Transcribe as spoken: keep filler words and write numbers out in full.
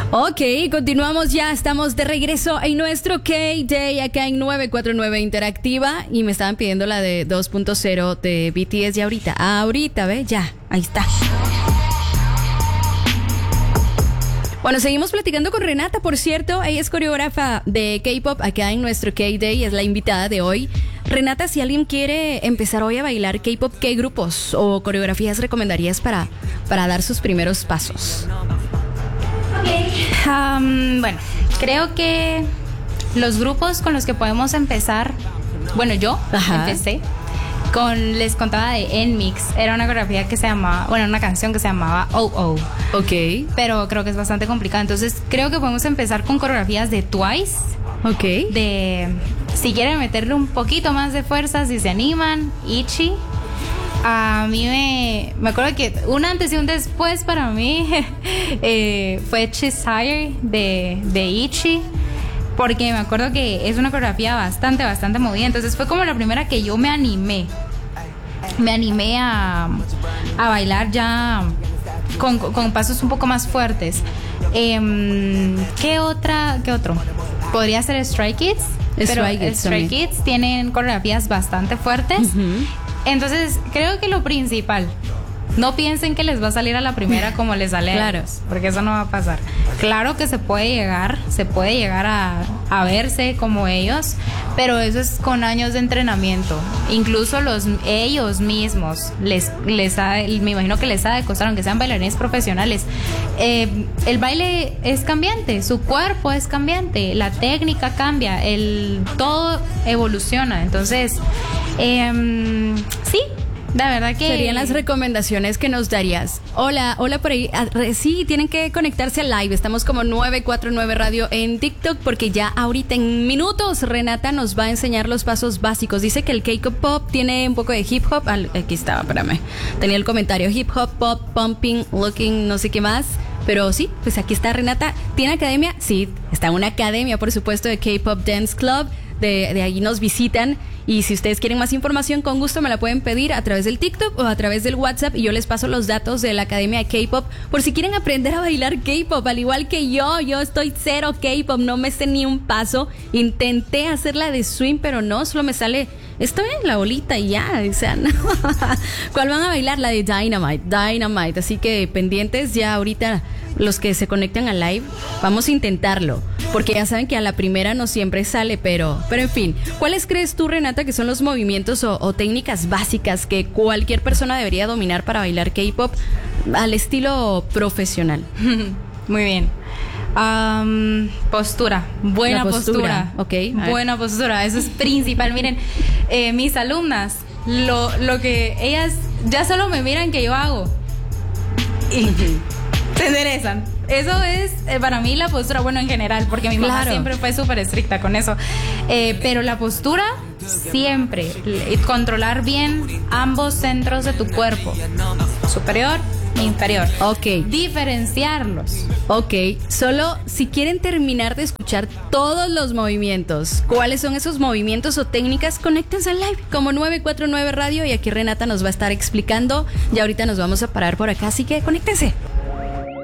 Ok, continuamos ya, estamos de regreso en nuestro K-Day acá en nueve cuatro nueve Interactiva y me estaban pidiendo la de dos punto cero de B T S y ahorita, ahorita, ve, ya, ahí está. Bueno, seguimos platicando con Renata, por cierto, ella es coreógrafa de K-pop acá en nuestro K-Day y es la invitada de hoy. Renata, si alguien quiere empezar hoy a bailar K-pop, ¿qué grupos o coreografías recomendarías para, para dar sus primeros pasos? Um, bueno, creo que los grupos con los que podemos empezar, bueno, yo Ajá. empecé con, les contaba de N-Mix, era una coreografía que se llamaba, bueno, una canción que se llamaba Oh Oh. Ok. Pero creo que es bastante complicada, entonces creo que podemos empezar con coreografías de Twice. Ok. De, si quieren meterle un poquito más de fuerza, si se animan, Itchy. A mí me, me acuerdo que un antes y un después para mí eh, fue Cheshire de, de Itchy, porque me acuerdo que es una coreografía bastante, bastante movida, entonces fue como la primera que yo me animé, me animé a, a bailar ya con, con pasos un poco más fuertes. Eh, ¿Qué otra, qué otro? Podría ser Stray Kids, pero Stray Kids, Stray Kids tienen coreografías bastante fuertes. Uh-huh. Entonces, creo que lo principal, no piensen que les va a salir a la primera como les sale claro. a ellos, porque eso no va a pasar. Claro que se puede llegar, se puede llegar a, a verse como ellos, pero eso es con años de entrenamiento. Incluso los ellos mismos, les, les ha, me imagino que les ha de costar, aunque sean bailarines profesionales. Eh, el baile es cambiante, su cuerpo es cambiante, la técnica cambia, el, todo evoluciona. Entonces, eh, sí. La verdad que... Serían las recomendaciones que nos darías. Hola, hola por ahí. Sí, tienen que conectarse al live. Estamos como nueve cuatro nueve Radio en TikTok porque ya ahorita en minutos Renata nos va a enseñar los pasos básicos. Dice que el K-pop tiene un poco de hip hop. Aquí estaba, espérame. Tenía el comentario hip hop, pop, pumping, looking, no sé qué más. Pero sí, pues aquí está Renata. ¿Tiene academia? Sí, está en una academia, por supuesto, de K-Pop Dance Club. De, de ahí nos visitan. Y si ustedes quieren más información, con gusto me la pueden pedir a través del TikTok o a través del WhatsApp y yo les paso los datos de la Academia de K-Pop por si quieren aprender a bailar K-Pop, al igual que yo. Yo estoy cero K-Pop, no me sé ni un paso. Intenté hacerla de swing, pero no, solo me sale... Estoy en la bolita y ya, o sea, no. ¿Cuál van a bailar? La de Dynamite, Dynamite. Así que pendientes ya ahorita los que se conectan al live, vamos a intentarlo. Porque ya saben que a la primera no siempre sale, pero, pero en fin. ¿Cuáles crees tú, Renata, que son los movimientos o, o técnicas básicas que cualquier persona debería dominar para bailar K-pop al estilo profesional? Muy bien. Um, postura, buena postura, postura. Okay, buena postura, eso es principal. Miren, eh, mis alumnas, lo, lo que ellas ya solo me miran que yo hago y se enderezan. Eso es eh, para mí la postura, bueno, en general, porque mi mamá claro. siempre fue súper estricta con eso, eh, pero la postura siempre, controlar bien ambos centros de tu cuerpo, superior, inferior. Ok. Diferenciarlos. Ok, solo si quieren terminar de escuchar todos los movimientos, ¿cuáles son esos movimientos o técnicas? Conéctense al live como nueve cuatro nueve Radio y aquí Renata nos va a estar explicando. Y ahorita nos vamos a parar por acá, así que conéctense.